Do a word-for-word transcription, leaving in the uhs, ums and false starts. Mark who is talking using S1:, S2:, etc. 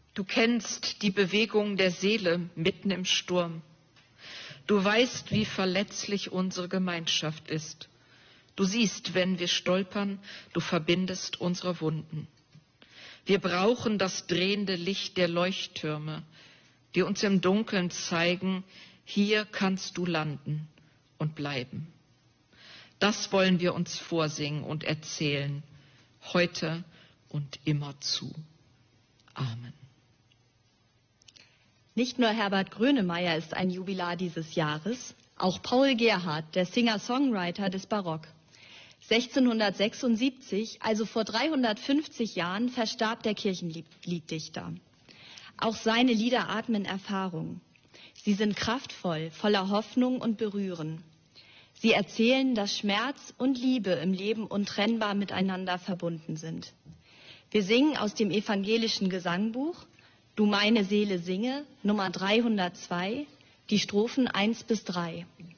S1: Du kennst die Bewegung der Seele mitten im Sturm. Du weißt, wie verletzlich unsere Gemeinschaft ist. Du siehst, wenn wir stolpern, du verbindest unsere Wunden. Wir brauchen das drehende Licht der Leuchttürme, die uns im Dunkeln zeigen, hier kannst du landen und bleiben. Das wollen wir uns vorsingen und erzählen, heute und immerzu. Amen.
S2: Nicht nur Herbert Grönemeyer ist ein Jubilar dieses Jahres, auch Paul Gerhardt, der Singer-Songwriter des Barock. sechzehnhundertsechsundsiebzig, also vor dreihundertfünfzig Jahren, verstarb der Kirchenlieddichter. Auch seine Lieder atmen Erfahrung. Sie sind kraftvoll, voller Hoffnung und berühren. Sie erzählen, dass Schmerz und Liebe im Leben untrennbar miteinander verbunden sind. Wir singen aus dem evangelischen Gesangbuch Du meine Seele singe, Nummer dreihundertzwei, die Strophen eins bis drei.